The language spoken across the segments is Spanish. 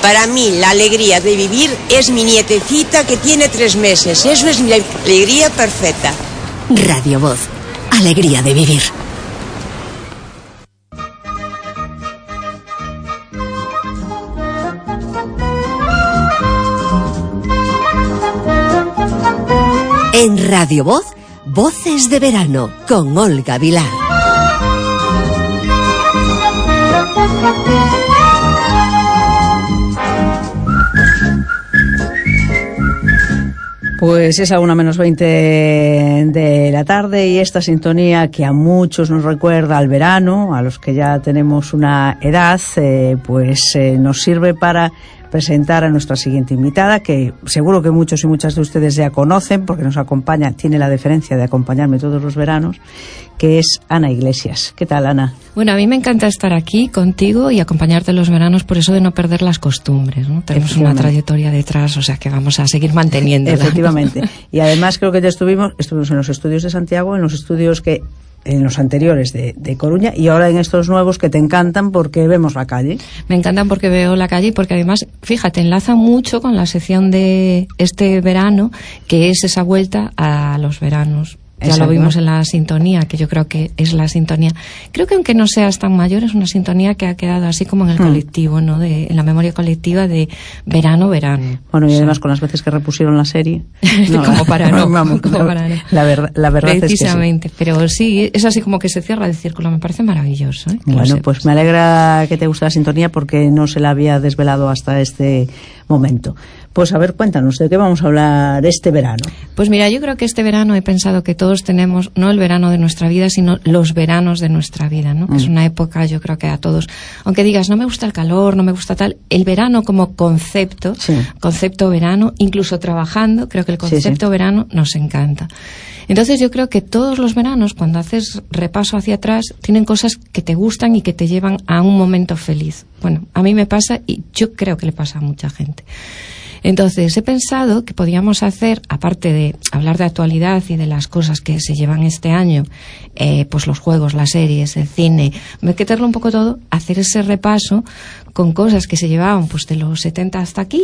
Para mí, la alegría de vivir es mi nietecita que tiene 3 meses. Eso es mi alegría perfecta. Radio Voz. Alegría de vivir. En Radio Voz, Voces de Verano, con Olga Vilar. Pues es a 1:20 de la tarde y esta sintonía que a muchos nos recuerda al verano, a los que ya tenemos una edad, nos sirve para presentar a nuestra siguiente invitada, que seguro que muchos y muchas de ustedes ya conocen porque nos acompaña, tiene la deferencia de acompañarme todos los veranos, que es Ana Iglesias. ¿Qué tal, Ana? Bueno, a mí me encanta estar aquí contigo y acompañarte los veranos, por eso de no perder las costumbres, ¿no? Tenemos una trayectoria detrás, o sea que vamos a seguir manteniéndola. Efectivamente. Y además creo que ya estuvimos en los estudios de Santiago, en los anteriores de Coruña y ahora en estos nuevos que te encantan porque vemos la calle. Me encantan porque veo la calle y porque además, fíjate, enlaza mucho con la sección de este verano, que es esa vuelta a los veranos. Ya Exacto. Lo vimos en la sintonía, que yo creo que es la sintonía. Creo que aunque no seas tan mayor, es una sintonía que ha quedado así como en el colectivo, ¿no? En la memoria colectiva de verano. Bueno, y además con las veces que repusieron la serie. No, como para no. La verdad precisamente, es que sí. Pero sí, es así como que se cierra el círculo. Me parece maravilloso, ¿eh? Bueno, pues me alegra que te guste la sintonía porque no se la había desvelado hasta este momento. Pues a ver, cuéntanos, ¿de qué vamos a hablar este verano? Pues mira, yo creo que este verano he pensado que todos tenemos, no el verano de nuestra vida, sino los veranos de nuestra vida, ¿no? Que es una época, yo creo que a todos, aunque digas, no me gusta el calor, no me gusta tal, el verano como concepto, concepto verano, incluso trabajando, creo que el concepto verano nos encanta. Entonces yo creo que todos los veranos, cuando haces repaso hacia atrás, tienen cosas que te gustan y que te llevan a un momento feliz. Bueno, a mí me pasa y yo creo que le pasa a mucha gente. Entonces he pensado que podíamos hacer, aparte de hablar de actualidad y de las cosas que se llevan este año, pues los juegos, las series, el cine, meterlo un poco todo, hacer ese repaso con cosas que se llevaban pues de los 70 hasta aquí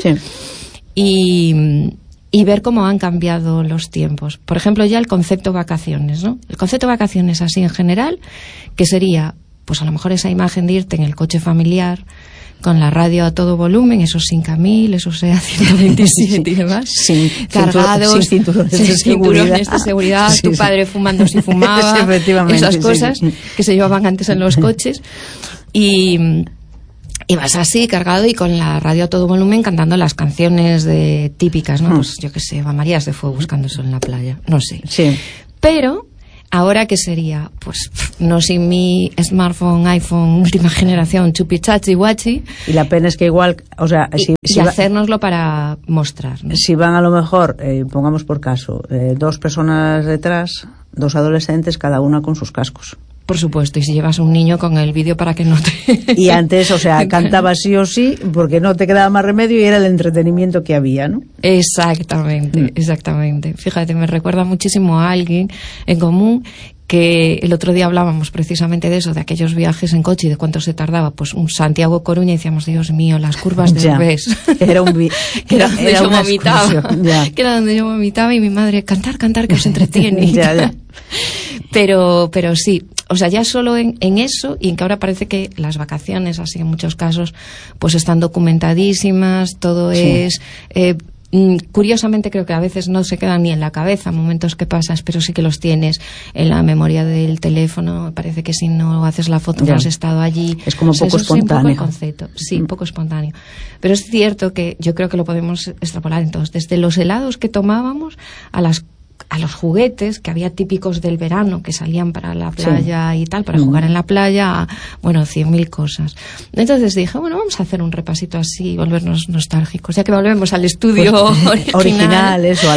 y ver cómo han cambiado los tiempos. Por ejemplo, ya el concepto vacaciones, ¿no? El concepto vacaciones así en general, que sería pues a lo mejor esa imagen de irte en el coche familiar, con la radio a todo volumen, esos 5.000, esos SEA 127 y demás, cargados, sin cinturones de seguridad, tu padre fumando si fumaba, esas cosas que se llevaban antes en los coches, y vas así, cargado y con la radio a todo volumen cantando las canciones típicas, ¿no? Pues yo qué sé, Eva María se fue buscando sol en la playa, no sé. Sí. Pero ahora, ¿qué sería? Pues no sin mi smartphone, iPhone, última generación, chupichachi, guachi. Y la pena es que igual, o sea... Y hacérnoslo para mostrar, ¿no? Si van a lo mejor, pongamos por caso, 2 personas detrás, 2 adolescentes, cada una con sus cascos. Por supuesto, y si llevas a un niño con el vídeo para que no te... Y antes, o sea, cantaba sí o sí, porque no te quedaba más remedio y era el entretenimiento que había, ¿no? Exactamente. Fíjate, me recuerda muchísimo a alguien en común que el otro día hablábamos precisamente de eso, de aquellos viajes en coche y de cuánto se tardaba, pues un Santiago-Coruña, y decíamos, Dios mío, las curvas del revés. Era donde yo vomitaba y mi madre, cantar, que os entretiene. ya. Pero sí, o sea, ya solo en eso, y en que ahora parece que las vacaciones, así en muchos casos, pues están documentadísimas, todo es... curiosamente creo que a veces no se quedan ni en la cabeza momentos que pasas, pero sí que los tienes en la memoria del teléfono. Parece que si no haces la foto no has estado allí. Es como poco espontáneo. Un poco el concepto. Sí, poco espontáneo. Pero es cierto que yo creo que lo podemos extrapolar entonces desde los helados que tomábamos a los juguetes que había típicos del verano que salían para la playa y tal, para jugar en la playa, bueno, 100.000 cosas. Entonces dije, bueno, vamos a hacer un repasito así y volvernos nostálgicos, ya que volvemos al estudio original, eso,